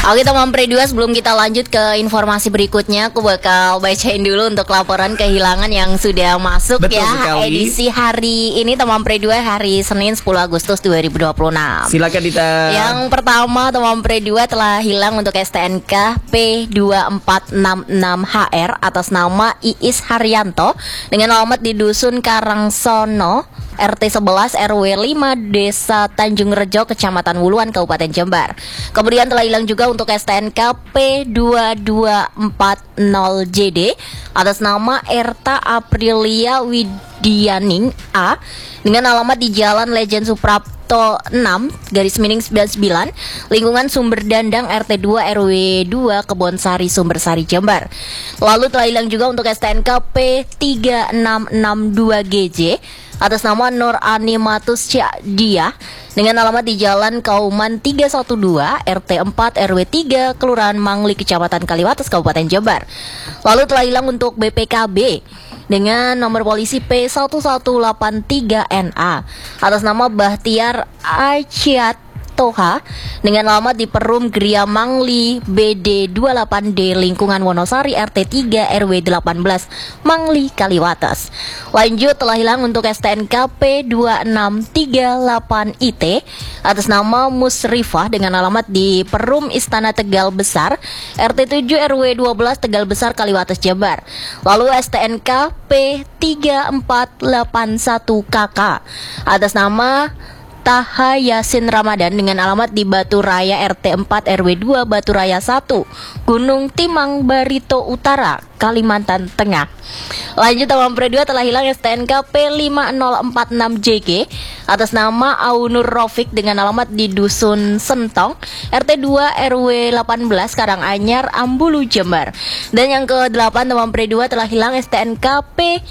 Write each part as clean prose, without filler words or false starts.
Oke teman Pre2, sebelum kita lanjut ke informasi berikutnya, aku bakal bacain dulu untuk laporan kehilangan yang sudah masuk. Betul ya sekali. Edisi hari ini teman Pre2 hari Senin 10 Agustus 2026. Silakan Dita. Yang pertama teman Pre2 telah hilang untuk STNK P2466HR atas nama Iis Haryanto dengan alamat di Dusun Karangsono, RT 11 RW 5 Desa Tanjung Rejo, Kecamatan Wuluan, Kabupaten Jember. Kemudian telah hilang juga untuk STNK P2240JD atas nama Erta Aprilia Widianing A dengan alamat di Jalan Lejen Suprapto 6/99 lingkungan Sumber Dandang RT 2 RW 2 Kebonsari Sumbersari Jember. Lalu telah hilang juga untuk STNK P3662GJ atas nama Nur Animatus Dia dengan alamat di Jalan Kauman 312 RT 4 RW 3 Kelurahan Mangli Kecamatan Kaliwates Kabupaten Jember. Lalu telah hilang untuk BPKB dengan nomor polisi P1183NA atas nama Bahtiar Aciat Toha dengan alamat di Perum Gria Mangli BD 28D lingkungan Wonosari RT 3 RW 18 Mangli Kaliwates. Lanjut telah hilang untuk STNK P2638IT atas nama Musrifah dengan alamat di Perum Istana Tegal Besar RT 7 RW 12 Tegal Besar Kaliwates Jember. Lalu STNK P3481KK atas nama Taha Yasin Ramadan dengan alamat di Batu Raya RT 4 RW 2 Batu Raya 1 Gunung Timang Barito Utara Kalimantan Tengah. Lanjut teman Pre2 telah hilang STNK P5046JG atas nama Aunur Rofik dengan alamat di Dusun Sentong RT 2 RW 18 Karanganyar Ambulu Jember. Dan yang ke-8 teman Pre2 telah hilang STNK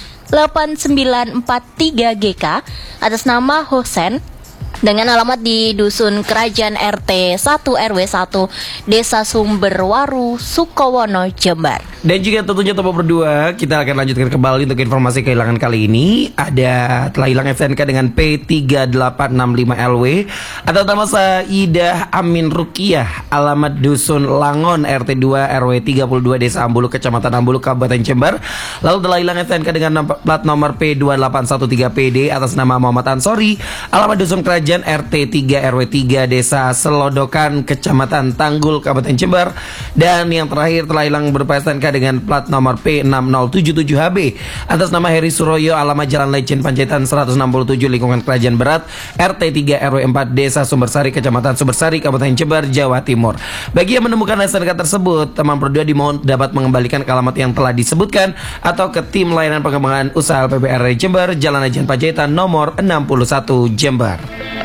P8943GK atas nama Hosen dengan alamat di Dusun Kerajaan RT 1 RW 1 Desa Sumberwaru Sukowono Jember. Dan juga tentunya Topo berdua, kita akan lanjutkan kembali untuk informasi kehilangan kali ini. Ada telah hilang STNK dengan P3865LW atau nama Saidah Amin Rukiah, alamat Dusun Langon RT 2 RW 32 Desa Ambulu Kecamatan Ambulu Kabupaten Jember. Lalu telah hilang STNK dengan plat nomor P2813PD atas nama Muhammad Ansori, alamat Dusun Kerajaan RT 3 RW 3 Desa Selodokan Kecamatan Tanggul Kabupaten Jember. Dan yang terakhir telah hilang berupa STNK dengan plat nomor P6077HB atas nama Heri Suroyo, alamat Jalan Lejen Panjaitan 167 lingkungan Kerajaan Berat RT 3 RW 4 Desa Sumbersari Kecamatan Sumbersari Kabupaten Jember, Jawa Timur. Bagi yang menemukan STNK tersebut, teman Pro2 dimohon dapat mengembalikan ke alamat yang telah disebutkan atau ke tim layanan pengembangan usaha PBR Jember, Jalan Lejen Panjaitan nomor 61 Jember.